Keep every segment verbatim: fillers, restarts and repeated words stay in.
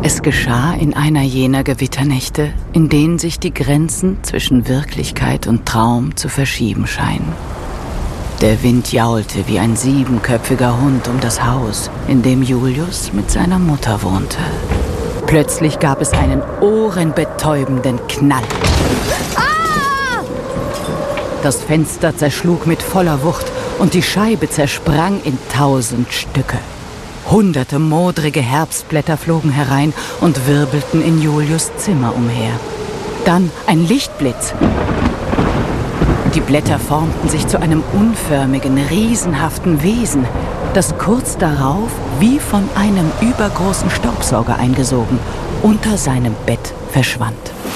Es geschah in einer jener Gewitternächte, in denen sich die Grenzen zwischen Wirklichkeit und Traum zu verschieben scheinen. Der Wind jaulte wie ein siebenköpfiger Hund um das Haus, in dem Julius mit seiner Mutter wohnte. Plötzlich gab es einen ohrenbetäubenden Knall. Ah! Das Fenster zerschlug mit voller Wucht und die Scheibe zersprang in tausend Stücke. Hunderte modrige Herbstblätter flogen herein und wirbelten in Julius' Zimmer umher. Dann ein Lichtblitz. Die Blätter formten sich zu einem unförmigen, riesenhaften Wesen, das kurz darauf, wie von einem übergroßen Staubsauger eingesogen, unter seinem Bett verschwand.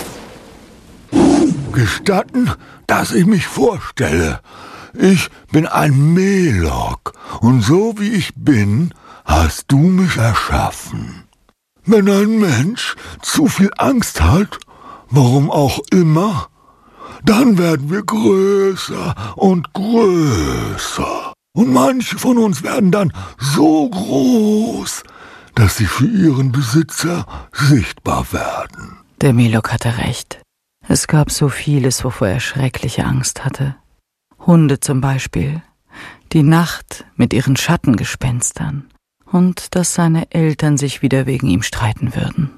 Gestatten, dass ich mich vorstelle. Ich bin ein Melok und so wie ich bin, hast du mich erschaffen. Wenn ein Mensch zu viel Angst hat, warum auch immer, dann werden wir größer und größer. Und manche von uns werden dann so groß, dass sie für ihren Besitzer sichtbar werden. Der Melok hatte recht. Es gab so vieles, wovor er schreckliche Angst hatte. Hunde zum Beispiel, die Nacht mit ihren Schattengespenstern und dass seine Eltern sich wieder wegen ihm streiten würden.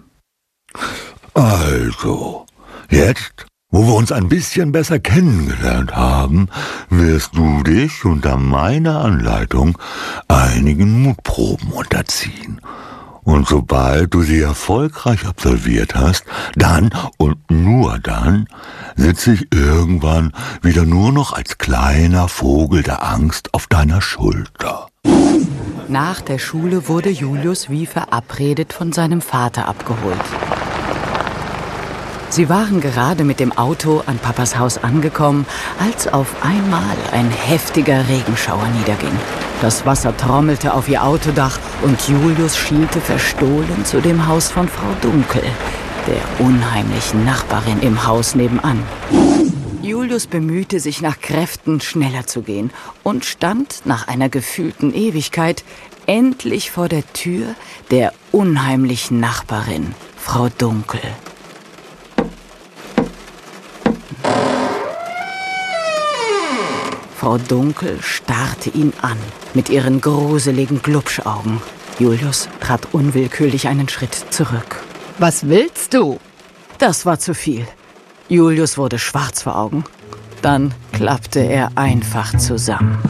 Also, jetzt, wo wir uns ein bisschen besser kennengelernt haben, wirst du dich unter meiner Anleitung einigen Mutproben unterziehen. Und sobald du sie erfolgreich absolviert hast, dann und nur dann sitze ich irgendwann wieder nur noch als kleiner Vogel der Angst auf deiner Schulter. Nach der Schule wurde Julius wie verabredet von seinem Vater abgeholt. Sie waren gerade mit dem Auto an Papas Haus angekommen, als auf einmal ein heftiger Regenschauer niederging. Das Wasser trommelte auf ihr Autodach und Julius schielte verstohlen zu dem Haus von Frau Dunkel, der unheimlichen Nachbarin im Haus nebenan. Julius bemühte sich nach Kräften, schneller zu gehen und stand nach einer gefühlten Ewigkeit endlich vor der Tür der unheimlichen Nachbarin, Frau Dunkel. Frau Dunkel starrte ihn an, mit ihren gruseligen Glubschaugen. Julius trat unwillkürlich einen Schritt zurück. Was willst du? Das war zu viel. Julius wurde schwarz vor Augen. Dann klappte er einfach zusammen.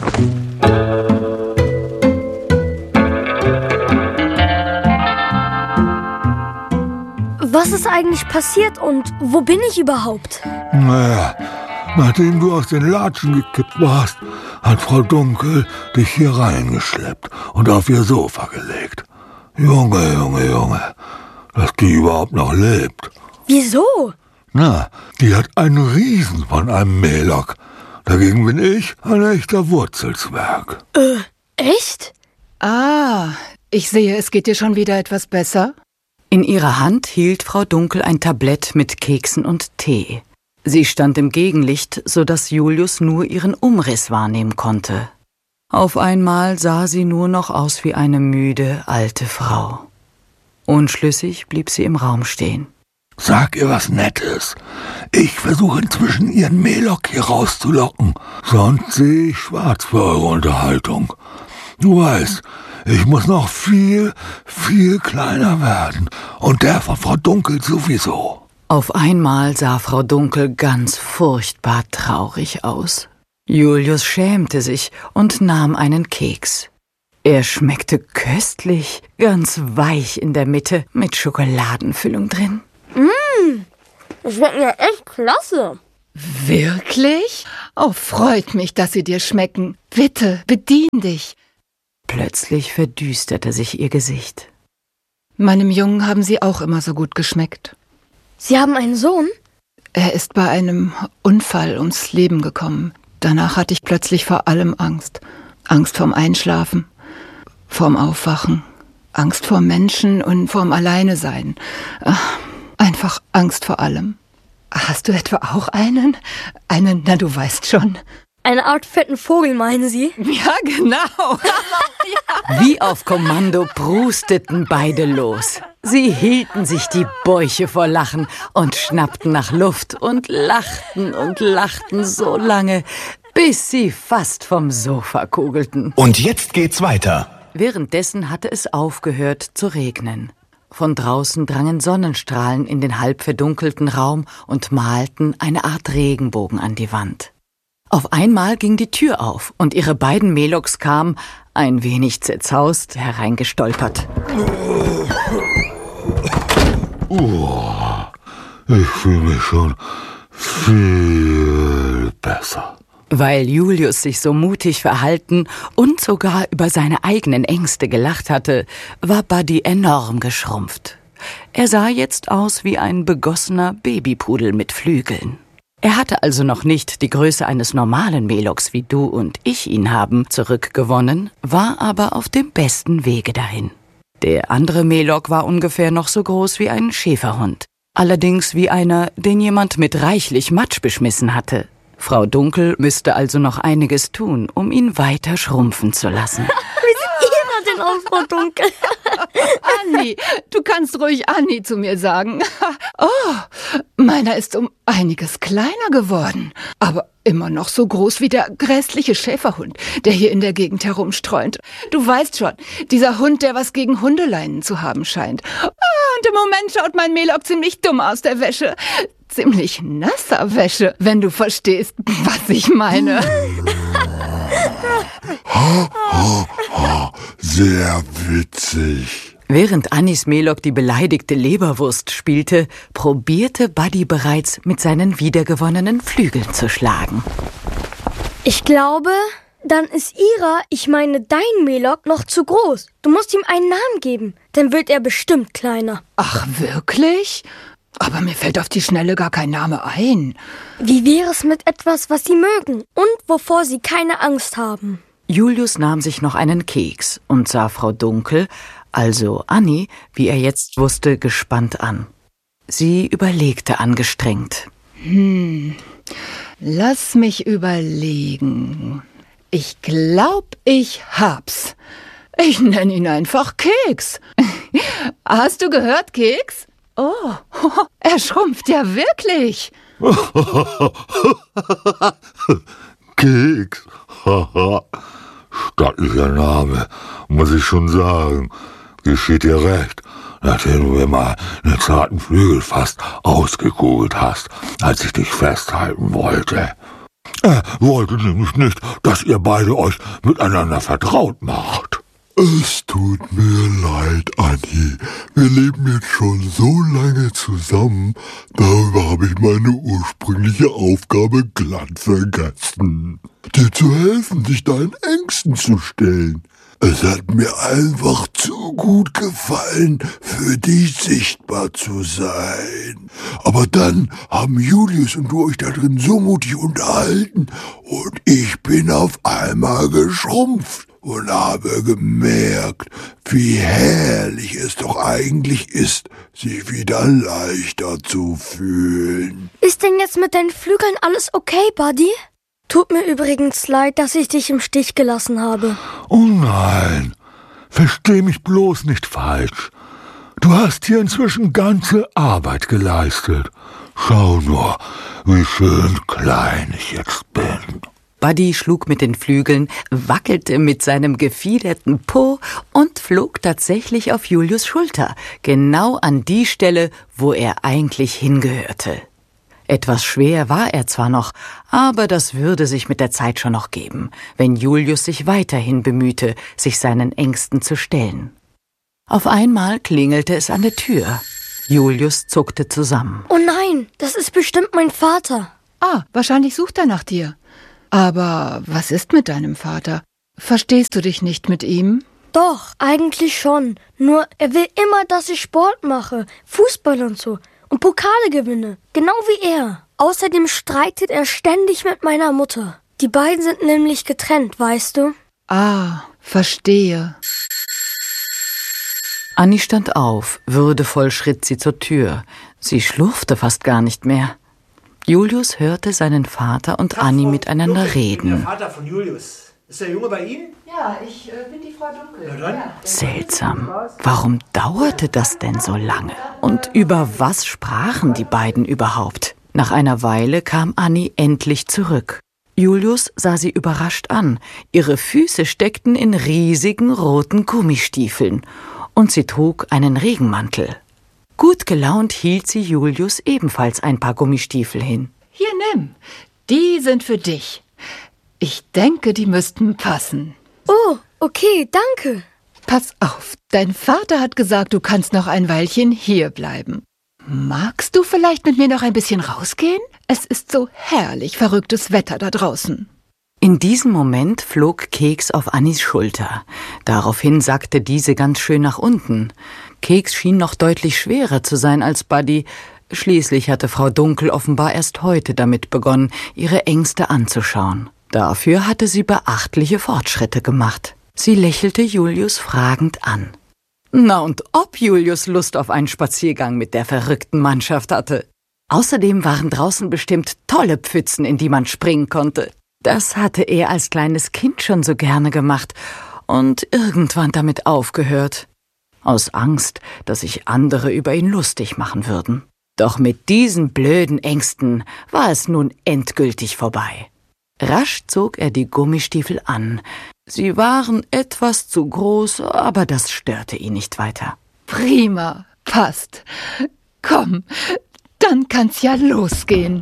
Was ist eigentlich passiert und wo bin ich überhaupt? Naja, nachdem du aus den Latschen gekippt warst, hat Frau Dunkel dich hier reingeschleppt und auf ihr Sofa gelegt. Junge, Junge, Junge, dass die überhaupt noch lebt. Wieso? Na, die hat einen Riesen von einem Melok. Dagegen bin ich ein echter Wurzelzwerg. Äh, echt? Ah, ich sehe, es geht dir schon wieder etwas besser. In ihrer Hand hielt Frau Dunkel ein Tablett mit Keksen und Tee. Sie stand im Gegenlicht, sodass Julius nur ihren Umriss wahrnehmen konnte. Auf einmal sah sie nur noch aus wie eine müde, alte Frau. Unschlüssig blieb sie im Raum stehen. Sag ihr was Nettes. Ich versuche inzwischen ihren Melok hier rauszulocken. Sonst sehe ich schwarz für eure Unterhaltung. Du weißt, ich muss noch viel, viel kleiner werden. Und der von Frau Dunkel sowieso. Auf einmal sah Frau Dunkel ganz furchtbar traurig aus. Julius schämte sich und nahm einen Keks. Er schmeckte köstlich, ganz weich in der Mitte, mit Schokoladenfüllung drin. Mmh, das schmeckt ja echt klasse. Wirklich? Oh, freut mich, dass sie dir schmecken. Bitte, bedien dich. Plötzlich verdüsterte sich ihr Gesicht. Meinem Jungen haben sie auch immer so gut geschmeckt. Sie haben einen Sohn? Er ist bei einem Unfall ums Leben gekommen. Danach hatte ich plötzlich vor allem Angst. Angst vorm Einschlafen, vorm Aufwachen, Angst vor Menschen und vorm Alleinesein. Einfach Angst vor allem. Hast du etwa auch einen? Einen, na du weißt schon. Eine Art fetten Vogel, meinen Sie? Ja, genau. Wie auf Kommando prusteten beide los. Sie hielten sich die Bäuche vor Lachen und schnappten nach Luft und lachten und lachten so lange, bis sie fast vom Sofa kugelten. Und jetzt geht's weiter. Währenddessen hatte es aufgehört zu regnen. Von draußen drangen Sonnenstrahlen in den halb verdunkelten Raum und malten eine Art Regenbogen an die Wand. Auf einmal ging die Tür auf und ihre beiden Meloks kamen, ein wenig zerzaust, hereingestolpert. Oh, ich fühle mich schon viel besser. Weil Julius sich so mutig verhalten und sogar über seine eigenen Ängste gelacht hatte, war Buddy enorm geschrumpft. Er sah jetzt aus wie ein begossener Babypudel mit Flügeln. Er hatte also noch nicht die Größe eines normalen Meloks, wie du und ich ihn haben, zurückgewonnen, war aber auf dem besten Wege dahin. Der andere Melok war ungefähr noch so groß wie ein Schäferhund, allerdings wie einer, den jemand mit reichlich Matsch beschmissen hatte. Frau Dunkel müsste also noch einiges tun, um ihn weiter schrumpfen zu lassen. Wie sieht Ira denn aus, Frau Dunkel? Anni, du kannst ruhig Anni zu mir sagen. Oh, meiner ist um einiges kleiner geworden, aber immer noch so groß wie der grässliche Schäferhund, der hier in der Gegend herumstreunt. Du weißt schon, dieser Hund, der was gegen Hundeleinen zu haben scheint. Und im Moment schaut mein Melok ziemlich dumm aus der Wäsche. Ziemlich nasser Wäsche, wenn du verstehst, was ich meine. Ha, ha, ha, sehr witzig. Während Annis Melok die beleidigte Leberwurst spielte, probierte Buddy bereits mit seinen wiedergewonnenen Flügeln zu schlagen. Ich glaube, dann ist Ira, ich meine dein Melok, noch zu groß. Du musst ihm einen Namen geben, dann wird er bestimmt kleiner. Ach, wirklich? Aber mir fällt auf die Schnelle gar kein Name ein. Wie wäre es mit etwas, was sie mögen und wovor sie keine Angst haben? Julius nahm sich noch einen Keks und sah Frau Dunkel, also Anni, wie er jetzt wusste, gespannt an. Sie überlegte angestrengt. Hm, lass mich überlegen. Ich glaub, ich hab's. Ich nenne ihn einfach Keks. Hast du gehört, Keks? Oh, er schrumpft ja wirklich. Keks. Stattlicher Name, muss ich schon sagen. Geschieht dir recht, nachdem du mir mal einen zarten Flügel fast ausgekugelt hast, als ich dich festhalten wollte. Er wollte nämlich nicht, dass ihr beide euch miteinander vertraut macht. Es tut mir leid, Anni. Wir leben jetzt schon so lange zusammen. Darüber habe ich meine ursprüngliche Aufgabe glatt vergessen. Dir zu helfen, dich deinen Ängsten zu stellen. Es hat mir einfach zu gut gefallen, für dich sichtbar zu sein. Aber dann haben Julius und du euch da drin so mutig unterhalten und ich bin auf einmal geschrumpft und habe gemerkt, wie herrlich es doch eigentlich ist, sich wieder leichter zu fühlen. Ist denn jetzt mit deinen Flügeln alles okay, Buddy? Tut mir übrigens leid, dass ich dich im Stich gelassen habe. Oh nein, versteh mich bloß nicht falsch. Du hast hier inzwischen ganze Arbeit geleistet. Schau nur, wie schön klein ich jetzt bin. Buddy schlug mit den Flügeln, wackelte mit seinem gefiederten Po und flog tatsächlich auf Julius' Schulter, genau an die Stelle, wo er eigentlich hingehörte. Etwas schwer war er zwar noch, aber das würde sich mit der Zeit schon noch geben, wenn Julius sich weiterhin bemühte, sich seinen Ängsten zu stellen. Auf einmal klingelte es an der Tür. Julius zuckte zusammen. Oh nein, das ist bestimmt mein Vater. Ah, wahrscheinlich sucht er nach dir. Aber was ist mit deinem Vater? Verstehst du dich nicht mit ihm? Doch, eigentlich schon. Nur er will immer, dass ich Sport mache, Fußball und so. Und Pokale gewinne, genau wie er. Außerdem streitet er ständig mit meiner Mutter. Die beiden sind nämlich getrennt, weißt du? Ah, verstehe. Anni stand auf, würdevoll schritt sie zur Tür. Sie schlurfte fast gar nicht mehr. Julius hörte seinen Vater und Anni miteinander reden. Der Vater von Julius. Ist der Junge bei Ihnen? Ja, ich äh, bin die Frau Dunkel. Na dann. Ja. Seltsam. Warum dauerte das denn so lange? Und über was sprachen die beiden überhaupt? Nach einer Weile kam Annie endlich zurück. Julius sah sie überrascht an. Ihre Füße steckten in riesigen roten Gummistiefeln und sie trug einen Regenmantel. Gut gelaunt hielt sie Julius ebenfalls ein paar Gummistiefel hin. Hier, nimm. Die sind für dich. Ich denke, die müssten passen. Oh, okay, danke. Pass auf, dein Vater hat gesagt, du kannst noch ein Weilchen hier bleiben. Magst du vielleicht mit mir noch ein bisschen rausgehen? Es ist so herrlich verrücktes Wetter da draußen. In diesem Moment flog Keks auf Annies Schulter. Daraufhin sackte diese ganz schön nach unten. Keks schien noch deutlich schwerer zu sein als Buddy. Schließlich hatte Frau Dunkel offenbar erst heute damit begonnen, ihre Ängste anzuschauen. Dafür hatte sie beachtliche Fortschritte gemacht. Sie lächelte Julius fragend an. Na und ob Julius Lust auf einen Spaziergang mit der verrückten Mannschaft hatte. Außerdem waren draußen bestimmt tolle Pfützen, in die man springen konnte. Das hatte er als kleines Kind schon so gerne gemacht und irgendwann damit aufgehört. Aus Angst, dass sich andere über ihn lustig machen würden. Doch mit diesen blöden Ängsten war es nun endgültig vorbei. Rasch zog er die Gummistiefel an. Sie waren etwas zu groß, aber das störte ihn nicht weiter. Prima, passt. Komm, dann kann's ja losgehen.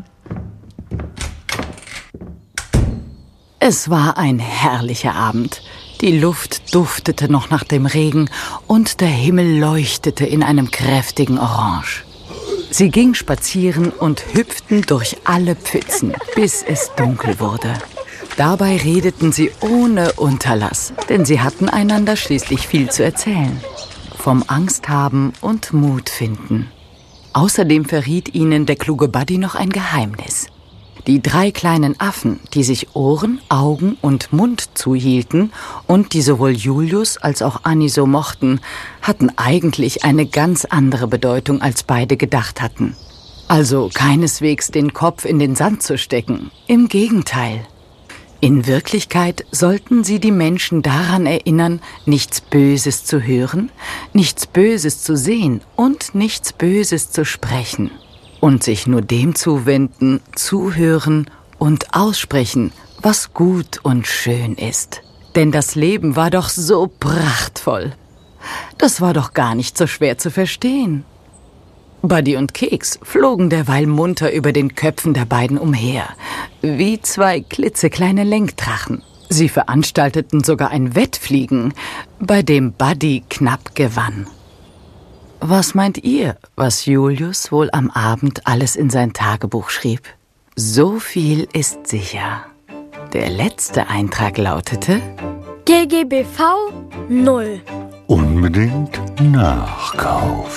Es war ein herrlicher Abend. Die Luft duftete noch nach dem Regen und der Himmel leuchtete in einem kräftigen Orange. Sie ging spazieren und hüpften durch alle Pfützen, bis es dunkel wurde. Dabei redeten sie ohne Unterlass, denn sie hatten einander schließlich viel zu erzählen. Vom Angst haben und Mut finden. Außerdem verriet ihnen der kluge Buddy noch ein Geheimnis. Die drei kleinen Affen, die sich Ohren, Augen und Mund zuhielten und die sowohl Julius als auch Annie so mochten, hatten eigentlich eine ganz andere Bedeutung, als beide gedacht hatten. Also keineswegs den Kopf in den Sand zu stecken. Im Gegenteil. In Wirklichkeit sollten sie die Menschen daran erinnern, nichts Böses zu hören, nichts Böses zu sehen und nichts Böses zu sprechen. Und sich nur dem zuwenden, zuhören und aussprechen, was gut und schön ist. Denn das Leben war doch so prachtvoll. Das war doch gar nicht so schwer zu verstehen. Buddy und Keks flogen derweil munter über den Köpfen der beiden umher, wie zwei klitzekleine Lenkdrachen. Sie veranstalteten sogar ein Wettfliegen, bei dem Buddy knapp gewann. Was meint ihr, was Julius wohl am Abend alles in sein Tagebuch schrieb? So viel ist sicher. Der letzte Eintrag lautete: G G B V null. Unbedingt nachkaufen.